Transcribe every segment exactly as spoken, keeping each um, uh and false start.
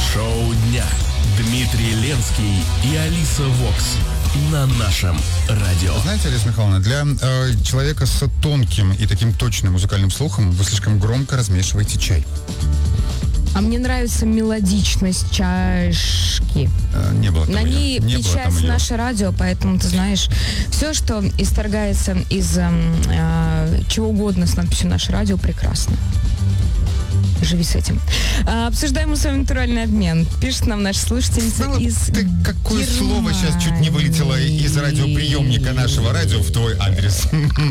Шоу дня. Дмитрий Ленский и Алиса Вокс на нашем радио. Знаете, Алиса Михайловна, для э, человека с тонким и таким точным музыкальным слухом вы слишком громко размешиваете чай. А мне нравится мелодичность чашки. Э, не было там На ее. ней Не было там печать ее. наше радио, поэтому, ты знаешь, все, что исторгается из э, чего угодно с надписью «Наше радио», прекрасно. Живи с этим. А, обсуждаем мы с вами натуральный обмен. Пишет нам наша слушательница Знала, из ты какое Германии. слово сейчас чуть не вылетело из радиоприемника нашего радио в твой адрес.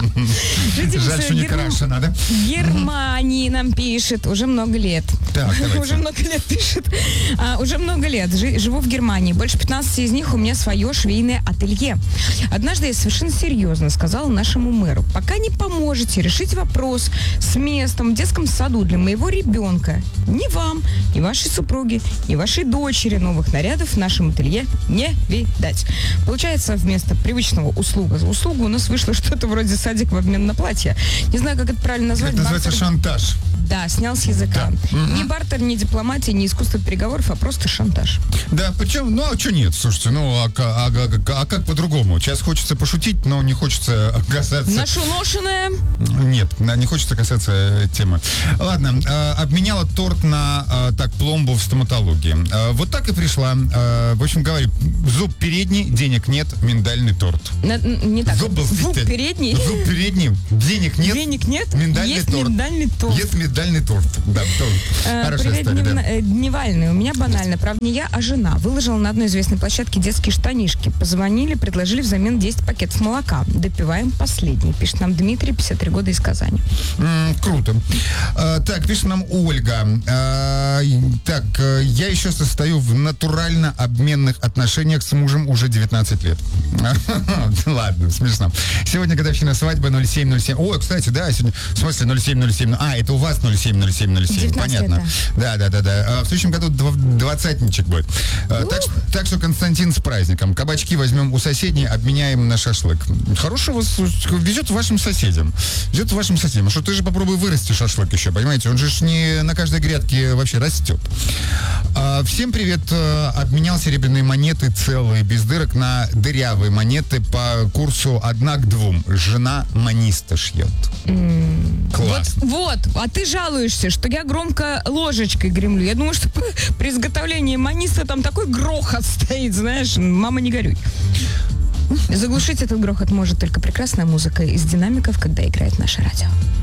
Жаль, что не крашено, да? Германии нам пишет уже много лет. Так, давайте. Уже много лет пишет. А, уже много лет. Жи- живу в Германии. Больше пятнадцати из них у меня свое швейное ателье. Однажды я совершенно серьезно сказала нашему мэру: пока не поможете решить вопрос с местом в детском саду для моего ребенка, ни вам, ни вашей супруге, ни вашей дочери новых нарядов в нашем ателье не видать. Получается, вместо привычного услуга за услугу у нас вышло что-то вроде садик в обмен на платье. Не знаю, как это правильно назвать. Это называется Бартер- шантаж. Да, снял с языка. Да. Ни бартер, ни дипломатия, ни искусство переговоров, а просто шантаж. Да, причем, ну а что нет, слушайте, ну а, ка- а, а- а как по-другому? Сейчас хочется пошутить, но не хочется касаться... Нашу ношеное. Нет, на- не хочется касаться э, темы. Ладно, э, обменяла торт на, э, так, пломбу в стоматологии. Э, вот так и пришла. Э, в общем, говорю, зуб передний, денег нет, миндальный торт. На- н- не так. Зуб был Звук свистеть. передний. Зуб передний, денег нет. Денег нет. Миндальный есть торт. миндальный торт. Есть миндальный торт. Да, торт. Э, Хорошая Привет, история, дневна- да. э, дневальный. У меня банально. Правда, не я, а жена. Выложила на одной известной площадке детские штанишки. Позвонили, предложили взамен десять пакетов молока. Допиваем последний. Пишет нам Дмитрий, пятьдесят три года, из Казани. М, круто. А, так, пишет нам Ольга. А, и- так, э, я еще состою в натурально обменных отношениях с мужем уже девятнадцать лет. Ладно, смешно. Сегодня годовщина свадьбы ноль семь ноль семь. Ой, кстати, да, сегодня, в смысле ноль семь ноль семь. А, это у вас ноль семь ноль семь ноль семь. девятнадцать Понятно. лет, Да, да, да, да. А, в следующем году дв- двадцатничек будет. А, так, что- так что, Константин, с праздником. Кабачки возьмем у соседей, обменяем на шашлык. Хорошего с- везет вашим соседям. Везет вашим соседям. А что ты же попробуй вырасти шашлык еще, понимаете? Он же ж не на каждой грядке вообще растет. А, всем привет. А, Обменял серебряные монеты целые, без дырок, на дырявые монеты по курсу одна к двум. Жена маниста шьет. Класс. Вот, а ты жалуешься, что я громко ложечкой гремлю. Я думаю, что при изготовлении маниста там такой грохот стоит, знаешь. Мама, не горюй. Заглушить этот грохот может только прекрасная музыка из динамиков, когда играет наше радио.